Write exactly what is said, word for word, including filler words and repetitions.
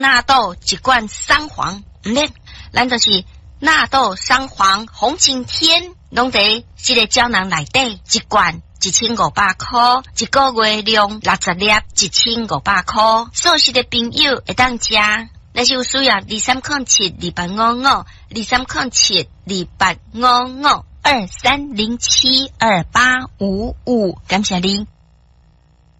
纳豆一罐三黄，唔咧，咱就是纳豆三黄红景天，拢伫这个胶囊内底，一罐一千五百块，一个月量六十粒，一千五百块。素食的朋友会当食，若是有需要二三零七二八五五，二三零七二八五五，二三零七二八五五，感谢你。